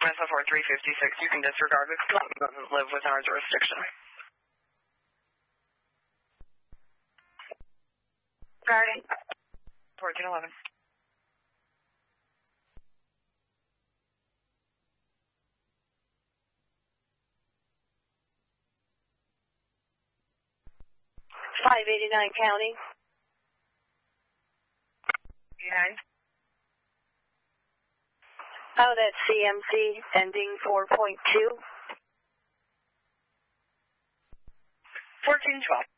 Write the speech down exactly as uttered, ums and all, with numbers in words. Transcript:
S F R three fifty-six, you can disregard because it doesn't live within our jurisdiction. Regarding fourteen eleven. five eighty-nine County. Behind. Oh, that's C M C ending four point two. fourteen twelve.